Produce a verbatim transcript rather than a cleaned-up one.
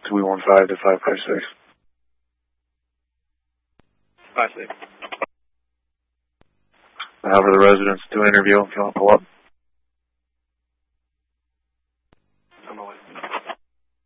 three one five to five five six. five six. I have for the residents to interview if you want to pull up.